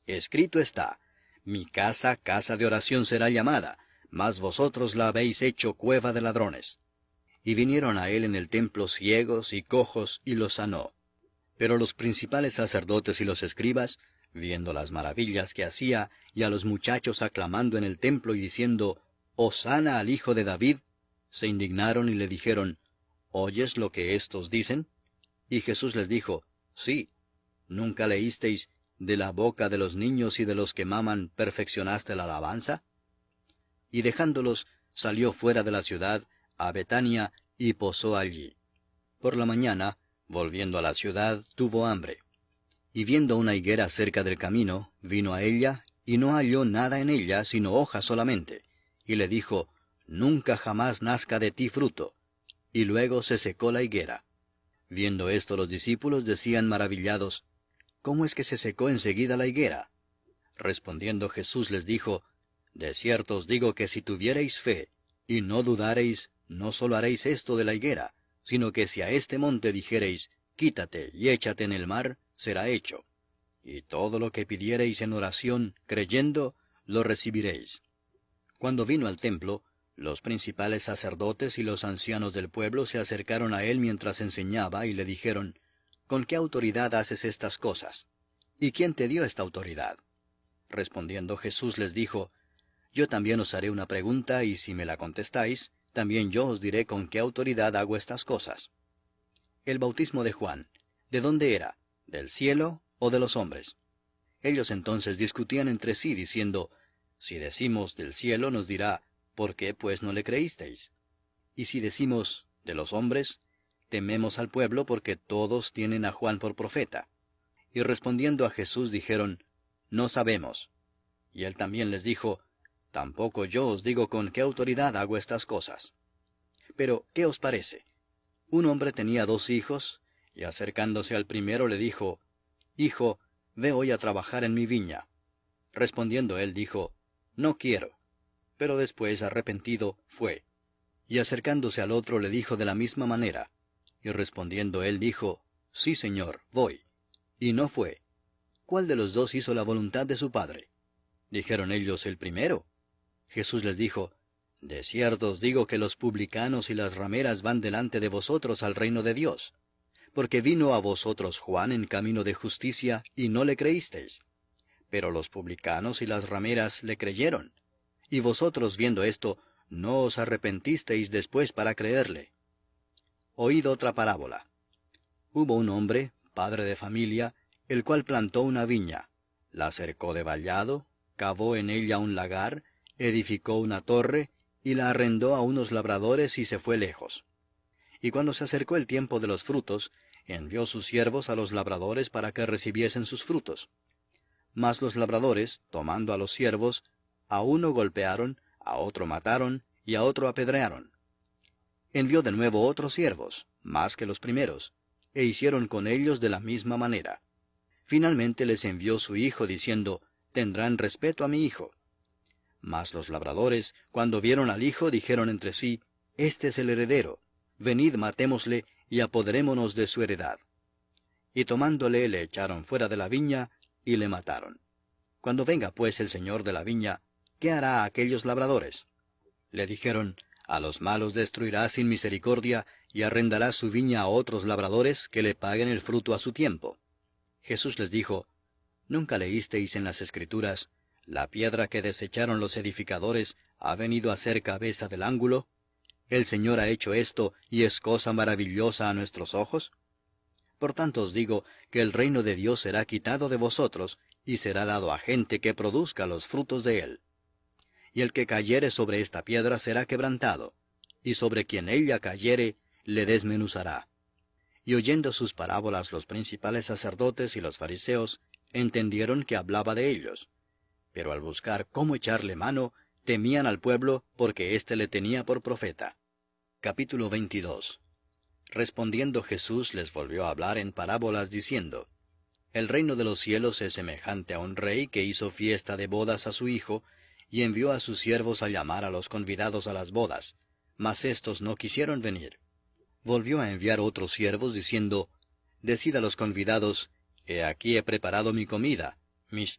Escrito está, mi casa, casa de oración será llamada, mas vosotros la habéis hecho cueva de ladrones. Y vinieron a él en el templo ciegos y cojos, y los sanó. Pero los principales sacerdotes y los escribas, viendo las maravillas que hacía, y a los muchachos aclamando en el templo y diciendo, Hosana al Hijo de David, se indignaron y le dijeron, ¿Oyes lo que éstos dicen? Y Jesús les dijo, Sí. ¿Nunca leísteis, de la boca de los niños y de los que maman perfeccionaste la alabanza? Y dejándolos, salió fuera de la ciudad, a Betania, y posó allí. Por la mañana, volviendo a la ciudad, tuvo hambre. Y viendo una higuera cerca del camino, vino a ella, y no halló nada en ella, sino hojas solamente. Y le dijo, Nunca jamás nazca de ti fruto. Y luego se secó la higuera. Viendo esto los discípulos decían maravillados, ¿Cómo es que se secó enseguida la higuera? Respondiendo Jesús les dijo, De cierto os digo que si tuviereis fe, y no dudareis, no solo haréis esto de la higuera, sino que si a este monte dijereis, Quítate y échate en el mar, será hecho. Y todo lo que pidiereis en oración, creyendo, lo recibiréis. Cuando vino al templo, los principales sacerdotes y los ancianos del pueblo se acercaron a él mientras enseñaba y le dijeron, ¿Con qué autoridad haces estas cosas? ¿Y quién te dio esta autoridad? Respondiendo Jesús les dijo, Yo también os haré una pregunta, y si me la contestáis, también yo os diré con qué autoridad hago estas cosas. El bautismo de Juan, ¿de dónde era? ¿Del cielo o de los hombres? Ellos entonces discutían entre sí, diciendo, Si decimos del cielo, nos dirá, ¿por qué pues no le creísteis? Y si decimos de los hombres, tememos al pueblo porque todos tienen a Juan por profeta. Y respondiendo a Jesús dijeron, No sabemos. Y él también les dijo, Tampoco yo os digo con qué autoridad hago estas cosas. Pero, ¿qué os parece? Un hombre tenía 2 hijos, y acercándose al primero le dijo, Hijo, ve hoy a trabajar en mi viña. Respondiendo él dijo, No quiero. Pero después, arrepentido, fue. Y acercándose al otro le dijo de la misma manera. Y respondiendo él dijo, Sí, Señor, voy. Y no fue. ¿Cuál de los 2 hizo la voluntad de su padre? Dijeron ellos, el primero. Jesús les dijo, De cierto os digo que los publicanos y las rameras van delante de vosotros al reino de Dios. Porque vino a vosotros Juan en camino de justicia, y no le creísteis. Pero los publicanos y las rameras le creyeron. Y vosotros, viendo esto, no os arrepentisteis después para creerle. Oíd otra parábola. Hubo un hombre, padre de familia, el cual plantó una viña, la cercó de vallado, cavó en ella un lagar, edificó una torre, y la arrendó a unos labradores y se fue lejos. Y cuando se acercó el tiempo de los frutos, envió sus siervos a los labradores para que recibiesen sus frutos. Mas los labradores, tomando a los siervos, a uno golpearon, a otro mataron, y a otro apedrearon. Envió de nuevo otros siervos, más que los primeros, e hicieron con ellos de la misma manera. Finalmente les envió su hijo, diciendo, Tendrán respeto a mi hijo. Mas los labradores, cuando vieron al hijo, dijeron entre sí, Este es el heredero, venid matémosle, y apoderémonos de su heredad. Y tomándole le echaron fuera de la viña, y le mataron. Cuando venga pues el señor de la viña, ¿qué hará a aquellos labradores? Le dijeron, A los malos destruirá sin misericordia, y arrendará su viña a otros labradores que le paguen el fruto a su tiempo. Jesús les dijo, ¿Nunca leísteis en las Escrituras, la piedra que desecharon los edificadores ha venido a ser cabeza del ángulo? ¿El Señor ha hecho esto, y es cosa maravillosa a nuestros ojos? Por tanto os digo que el reino de Dios será quitado de vosotros, y será dado a gente que produzca los frutos de él. Y el que cayere sobre esta piedra será quebrantado, y sobre quien ella cayere, le desmenuzará. Y oyendo sus parábolas los principales sacerdotes y los fariseos, entendieron que hablaba de ellos. Pero al buscar cómo echarle mano, temían al pueblo, porque éste le tenía por profeta. Capítulo 22. Respondiendo Jesús les volvió a hablar en parábolas, diciendo, El reino de los cielos es semejante a un rey que hizo fiesta de bodas a su hijo, y envió a sus siervos a llamar a los convidados a las bodas, mas éstos no quisieron venir. Volvió a enviar otros siervos, diciendo, Decid a los convidados, He aquí he preparado mi comida, mis